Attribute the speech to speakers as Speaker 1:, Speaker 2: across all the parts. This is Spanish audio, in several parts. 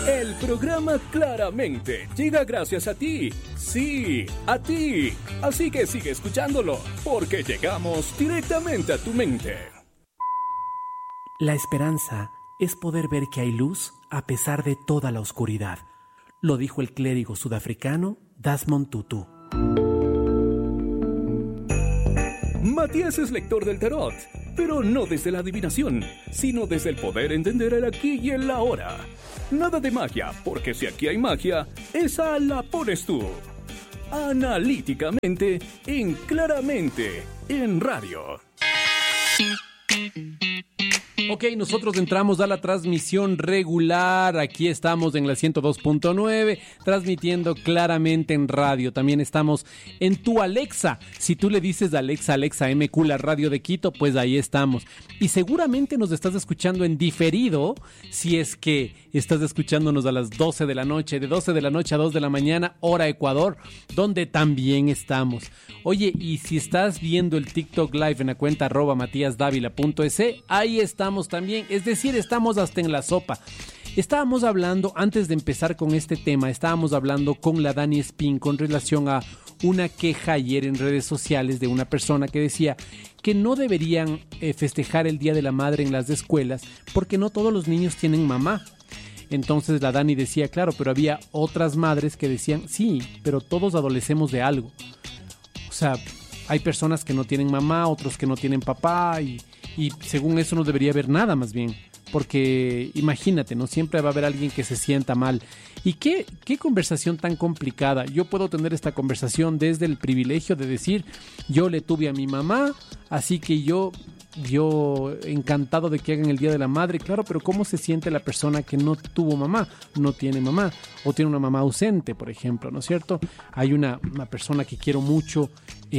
Speaker 1: El programa Claramente llega gracias a ti. Sí, a ti. Así que sigue escuchándolo, porque llegamos directamente a tu mente.
Speaker 2: La esperanza es poder ver que hay luz a pesar de toda la oscuridad. Lo dijo el clérigo sudafricano Desmond Tutu.
Speaker 1: Matías es lector del tarot, pero no desde la adivinación, sino desde el poder entender el aquí y el ahora. Nada de magia, porque si aquí hay magia, esa la pones tú. Analíticamente, en Claramente, en radio.
Speaker 3: Ok, nosotros entramos a la transmisión regular. Aquí estamos en la 102.9, transmitiendo claramente en radio. También estamos en tu Alexa. Si tú le dices Alexa, Alexa MQ, la radio de Quito, pues ahí estamos. Y seguramente nos estás escuchando en diferido, si es que estás escuchándonos a las 12 de la noche, de 12 de la noche a 2 de la mañana, hora Ecuador, donde también estamos. Oye, y si estás viendo el TikTok Live en la cuenta @matiasdavila.es, ahí estamos también, es decir, estamos hasta en la sopa. Estábamos hablando, antes de empezar con este tema, estábamos hablando con la Dani Espín con relación a una queja ayer en redes sociales de una persona que decía que no deberían festejar el Día de la Madre en las escuelas porque no todos los niños tienen mamá. Entonces la Dani decía, claro, pero había otras madres que decían, sí, pero todos adolecemos de algo. O sea, hay personas que no tienen mamá, otros que no tienen papá y según eso no debería haber nada más bien. Porque imagínate, ¿no? Siempre va a haber alguien que se sienta mal. ¿Y qué conversación tan complicada? Yo puedo tener esta conversación desde el privilegio de decir, yo le tuve a mi mamá, así que yo encantado de que hagan el Día de la Madre. Claro, pero ¿cómo se siente la persona que no tuvo mamá, no tiene mamá o tiene una mamá ausente, por ejemplo, ¿no es cierto? Hay una persona que quiero mucho,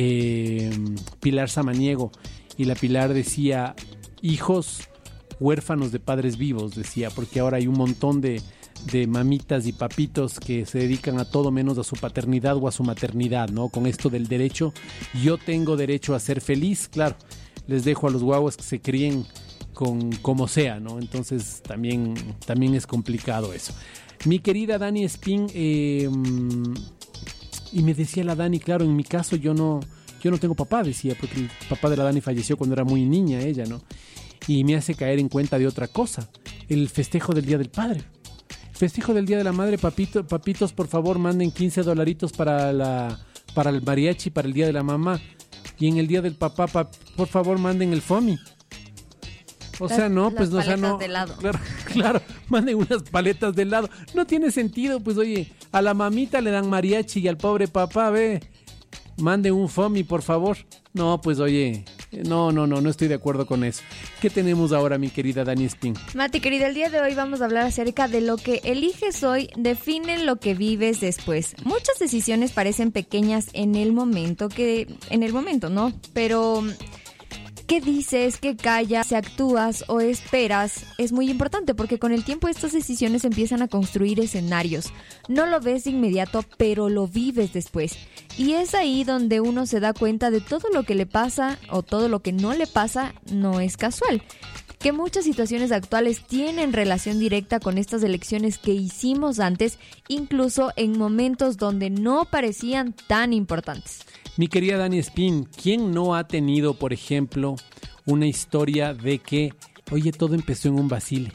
Speaker 3: Pilar Samaniego, y la Pilar decía, hijos huérfanos de padres vivos, decía, porque ahora hay un montón de mamitas y papitos que se dedican a todo menos a su paternidad o a su maternidad, ¿no? Con esto del derecho, yo tengo derecho a ser feliz, claro, les dejo a los guaguas que se críen con como sea, ¿no? Entonces también es complicado eso. Mi querida Dani Espín, y me decía la Dani, claro, en mi caso yo no tengo papá, decía, porque el papá de la Dani falleció cuando era muy niña ella, ¿no? Y me hace caer en cuenta de otra cosa, el festejo del Día del Padre. El festejo del Día de la Madre, papitos, por favor, manden $15 para el mariachi, para el Día de la Mamá. Y en el Día del Papá, por favor, manden el FOMI. O sea, no, pues no, o sea, no. De helado. Claro, manden unas paletas de helado. No tiene sentido, pues oye, a la mamita le dan mariachi y al pobre papá, ve, manden un FOMI, por favor. No, pues oye, no estoy de acuerdo con eso. ¿Qué tenemos ahora, mi querida Dani Espín?
Speaker 4: Mati, querida, el día de hoy vamos a hablar acerca de lo que eliges hoy define lo que vives después. Muchas decisiones parecen pequeñas en el momento, ¿no? Pero qué dices, qué callas, si actúas o esperas es muy importante porque con el tiempo estas decisiones empiezan a construir escenarios. No lo ves de inmediato, pero lo vives después. Y es ahí donde uno se da cuenta de todo lo que le pasa o todo lo que no le pasa no es casual. Que muchas situaciones actuales tienen relación directa con estas elecciones que hicimos antes, incluso en momentos donde no parecían tan importantes.
Speaker 3: Mi querida Dani Espín, ¿quién no ha tenido, por ejemplo, una historia de que, oye, todo empezó en un vacile?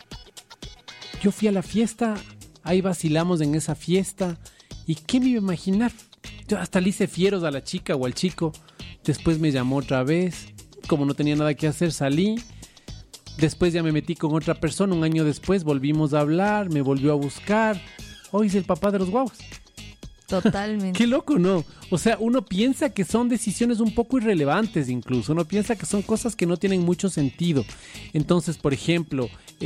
Speaker 3: Yo fui a la fiesta, ahí vacilamos en esa fiesta, ¿y qué me iba a imaginar? Yo hasta le hice fieros a la chica o al chico, después me llamó otra vez, como no tenía nada que hacer, salí, después ya me metí con otra persona, un año después volvimos a hablar, me volvió a buscar, hoy es el papá de los guaguas.
Speaker 4: Totalmente.
Speaker 3: Qué loco, ¿no? O sea, uno piensa que son decisiones un poco irrelevantes incluso. Uno piensa que son cosas que no tienen mucho sentido. Entonces, por ejemplo,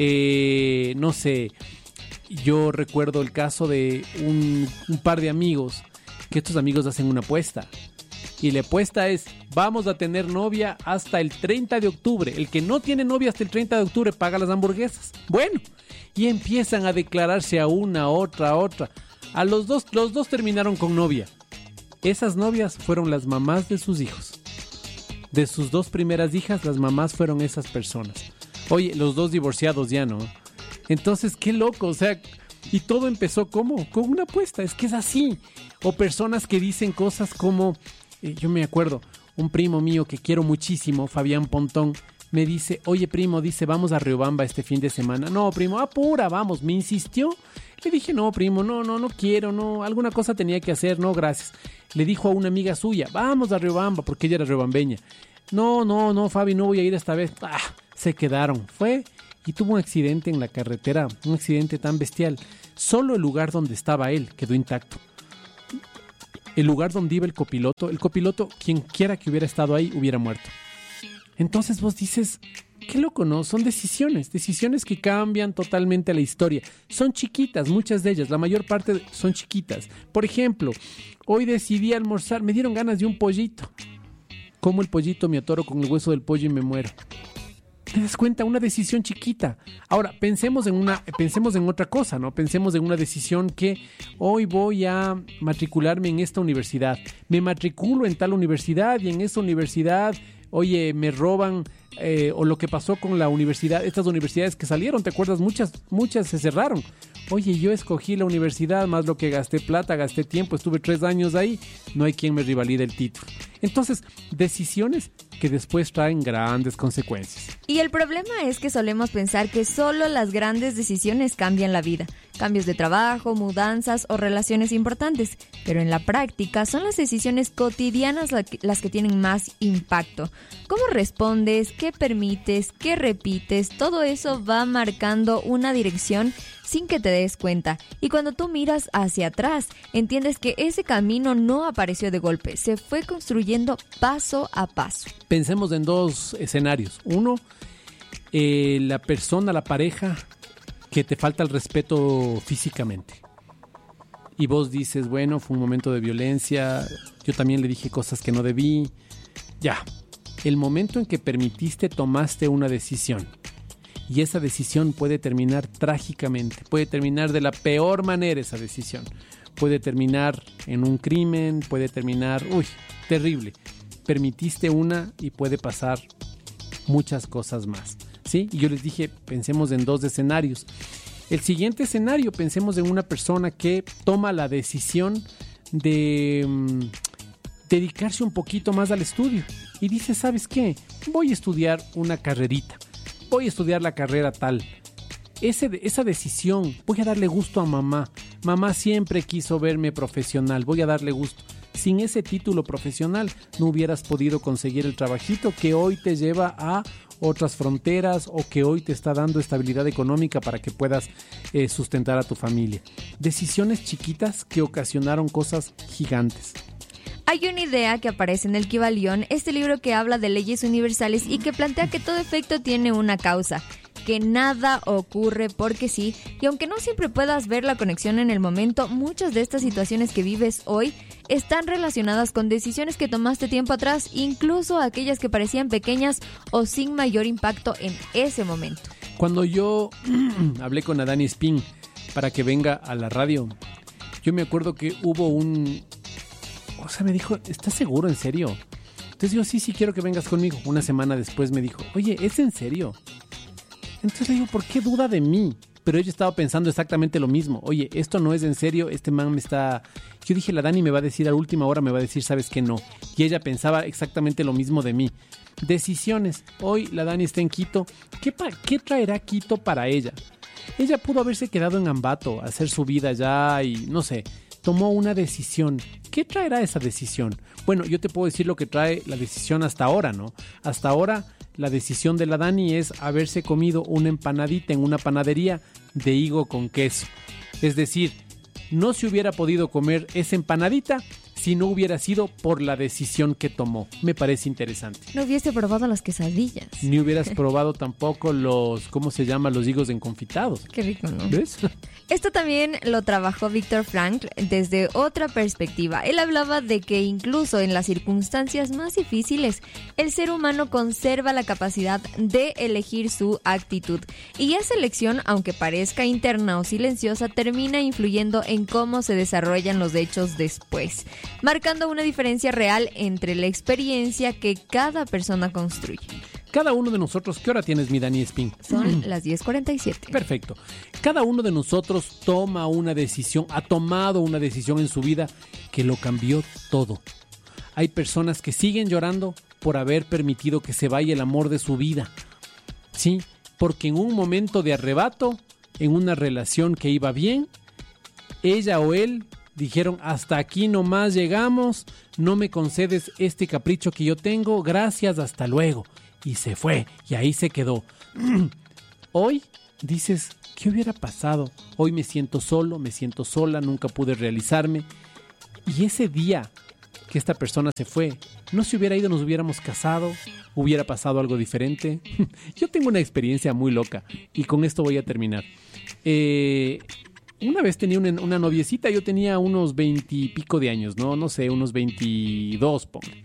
Speaker 3: no sé, yo recuerdo el caso de un par de amigos, que estos amigos hacen una apuesta. Y la apuesta es, vamos a tener novia hasta el 30 de octubre. El que no tiene novia hasta el 30 de octubre paga las hamburguesas. Bueno, y empiezan a declararse a una, otra. A los dos terminaron con novia. Esas novias fueron las mamás de sus hijos. De sus dos primeras hijas, las mamás fueron esas personas. Oye, los dos divorciados ya, ¿no? Entonces, qué loco, o sea, Y todo empezó ¿cómo? Con una apuesta, es que es así. O personas que dicen cosas como, yo me acuerdo, un primo mío que quiero muchísimo, Fabián Pontón, me dice, oye primo, dice, vamos a Riobamba este fin de semana. No, primo, apura, vamos, me insistió. Le dije, no, primo, no quiero, no, alguna cosa tenía que hacer, no, gracias. Le dijo a una amiga suya, vamos a Riobamba, porque ella era riobambeña. No, Fabi, no voy a ir esta vez. Se quedaron, fue y tuvo un accidente en la carretera, un accidente tan bestial. Solo el lugar donde estaba él quedó intacto. El lugar donde iba el copiloto, quien quiera que hubiera estado ahí, hubiera muerto. Entonces vos dices, qué loco, ¿no? Son decisiones que cambian totalmente la historia. Son chiquitas, muchas de ellas, la mayor parte son chiquitas. Por ejemplo, hoy decidí almorzar, me dieron ganas de un pollito. Como el pollito, me atoro con el hueso del pollo y me muero. ¿Te das cuenta? Una decisión chiquita. Ahora, pensemos en otra cosa, ¿no? Pensemos en una decisión que hoy voy a matricularme en esta universidad. Me matriculo en tal universidad y en esa universidad, oye, me roban, o lo que pasó con la universidad, estas universidades que salieron, ¿te acuerdas? Muchas se cerraron. Oye, yo escogí la universidad, más lo que gasté plata, gasté tiempo, estuve 3 años ahí, no hay quien me revalide el título. Entonces, decisiones que después traen grandes consecuencias.
Speaker 4: Y el problema es que solemos pensar que solo las grandes decisiones cambian la vida. Cambios de trabajo, mudanzas o relaciones importantes. Pero en la práctica son las decisiones cotidianas las que tienen más impacto. ¿Cómo respondes? ¿Qué permites? ¿Qué repites? Todo eso va marcando una dirección sin que te des cuenta. Y cuando tú miras hacia atrás, entiendes que ese camino no apareció de golpe, se fue construyendo paso a paso.
Speaker 3: Pensemos en 2 escenarios. Uno, la persona, la pareja, que te falta el respeto físicamente. Y vos dices, bueno, fue un momento de violencia, yo también le dije cosas que no debí. Ya, el momento en que permitiste, tomaste una decisión. Y esa decisión puede terminar trágicamente, puede terminar de la peor manera esa decisión. Puede terminar en un crimen, puede terminar, terrible. Permitiste una y puede pasar muchas cosas más, ¿sí? Y yo les dije, pensemos en 2 escenarios. El siguiente escenario, pensemos en una persona que toma la decisión de dedicarse un poquito más al estudio. Y dice, ¿sabes qué? Voy a estudiar una carrerita. Voy a estudiar la carrera tal. Esa decisión, voy a darle gusto a mamá. Mamá siempre quiso verme profesional, voy a darle gusto. Sin ese título profesional no hubieras podido conseguir el trabajito que hoy te lleva a otras fronteras o que hoy te está dando estabilidad económica para que puedas sustentar a tu familia. Decisiones chiquitas que ocasionaron cosas gigantes.
Speaker 4: Hay una idea que aparece en el Kybalión, este libro que habla de leyes universales y que plantea que todo efecto tiene una causa, que nada ocurre porque sí, y aunque no siempre puedas ver la conexión en el momento, muchas de estas situaciones que vives hoy están relacionadas con decisiones que tomaste tiempo atrás, incluso aquellas que parecían pequeñas o sin mayor impacto en ese momento.
Speaker 3: Cuando yo hablé con Adani Spin para que venga a la radio, yo me acuerdo que hubo me dijo, ¿estás seguro, en serio? Entonces yo, sí, quiero que vengas conmigo. Una semana después me dijo, oye, ¿es en serio? Entonces le digo, ¿por qué duda de mí? Pero ella estaba pensando exactamente lo mismo. Oye, esto no es en serio, este man me está... Yo dije, la Dani me va a decir, a la última hora me va a decir, ¿sabes qué? No. Y ella pensaba exactamente lo mismo de mí. Decisiones. Hoy la Dani está en Quito. ¿Qué traerá Quito para ella? Ella pudo haberse quedado en Ambato, hacer su vida allá y no sé... Tomó una decisión. ¿Qué traerá esa decisión? Bueno, yo te puedo decir lo que trae la decisión hasta ahora, ¿no? Hasta ahora, la decisión de la Dani es haberse comido una empanadita en una panadería de higo con queso. Es decir, no se hubiera podido comer esa empanadita si no hubiera sido por la decisión que tomó. Me parece interesante.
Speaker 4: No hubiese probado las quesadillas.
Speaker 3: Ni hubieras probado tampoco los higos enconfitados.
Speaker 4: Qué rico, ¿no?
Speaker 3: ¿Ves?
Speaker 4: Esto también lo trabajó Viktor Frankl desde otra perspectiva. Él hablaba de que incluso en las circunstancias más difíciles, el ser humano conserva la capacidad de elegir su actitud. Y esa elección, aunque parezca interna o silenciosa, termina influyendo en cómo se desarrollan los hechos después, marcando una diferencia real entre la experiencia que cada persona construye.
Speaker 3: Cada uno de nosotros, ¿qué hora tienes, mi Dani Espín?
Speaker 4: Son las 10:47.
Speaker 3: Perfecto. Cada uno de nosotros toma una decisión, ha tomado una decisión en su vida que lo cambió todo. Hay personas que siguen llorando por haber permitido que se vaya el amor de su vida. Sí, porque en un momento de arrebato, en una relación que iba bien, ella o él dijeron, hasta aquí nomás llegamos, no me concedes este capricho que yo tengo, gracias, hasta luego. Y se fue, y ahí se quedó. Hoy dices, ¿qué hubiera pasado? Hoy me siento solo, me siento sola, nunca pude realizarme. Y ese día que esta persona se fue, no se hubiera ido, nos hubiéramos casado, hubiera pasado algo diferente. Yo tengo una experiencia muy loca, y con esto voy a terminar. Una vez tenía una noviecita, yo tenía unos 20 y pico de años, no sé, unos 22, ponle.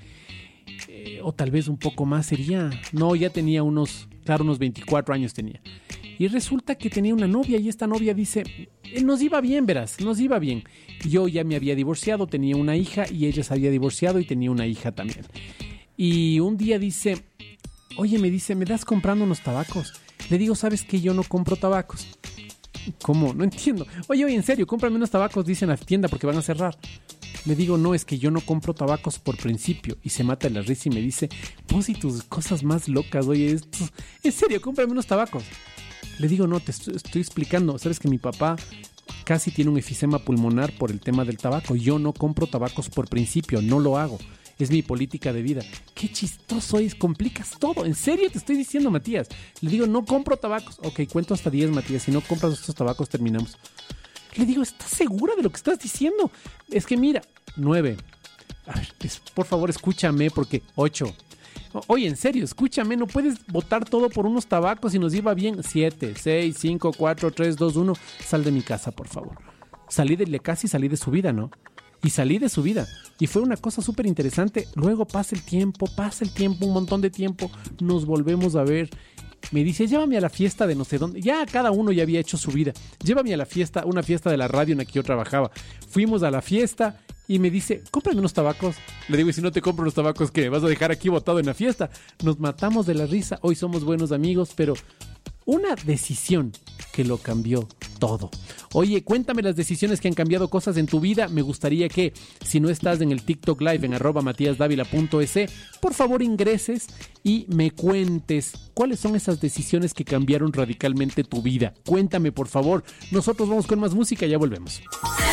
Speaker 3: O tal vez un poco más sería. No, ya tenía unos 24 años tenía. Y resulta que tenía una novia y esta novia dice, nos iba bien, verás, nos iba bien. Yo ya me había divorciado, tenía una hija y ella se había divorciado y tenía una hija también. Y un día dice, oye, me dice, ¿me das comprando unos tabacos? Le digo, ¿sabes que yo no compro tabacos? ¿Cómo? No entiendo. Oye, en serio, cómprame unos tabacos, dice en la tienda, porque van a cerrar. Le digo, no, es que yo no compro tabacos por principio. Y se mata la risa y me dice, vos y tus cosas más locas, oye, en serio, cómprame unos tabacos. Le digo, no, te estoy explicando. Sabes que mi papá casi tiene un efisema pulmonar por el tema del tabaco. Yo no compro tabacos por principio, no lo hago. Es mi política de vida. Qué chistoso es, complicas todo. En serio te estoy diciendo, Matías. Le digo, no compro tabacos. Ok, cuento hasta 10, Matías. Si no compras estos tabacos, terminamos. Le digo, ¿estás segura de lo que estás diciendo? Es que mira, 9. A ver, por favor, escúchame, porque 8. Oye, en serio, escúchame, no puedes botar todo por unos tabacos y nos iba bien. 7, 6, 5, 4, 3, 2, 1. Sal de mi casa, por favor. Casi salí de su vida, ¿no? Y salí de su vida. Y fue una cosa súper interesante. Luego pasa el tiempo, un montón de tiempo. Nos volvemos a ver. Me dice, llévame a la fiesta de no sé dónde. Ya cada uno ya había hecho su vida. Llévame a la fiesta, una fiesta de la radio en la que yo trabajaba. Fuimos a la fiesta y me dice, cómprame unos tabacos. Le digo, y si no te compro los tabacos, ¿qué? ¿Vas a dejar aquí botado en la fiesta? Nos matamos de la risa. Hoy somos buenos amigos, pero una decisión que lo cambió todo. Oye, cuéntame las decisiones que han cambiado cosas en tu vida. Me gustaría que, si no estás en el TikTok Live en @matiasdavila.es, por favor ingreses y me cuentes cuáles son esas decisiones que cambiaron radicalmente tu vida. Cuéntame, por favor. Nosotros vamos con más música y ya volvemos.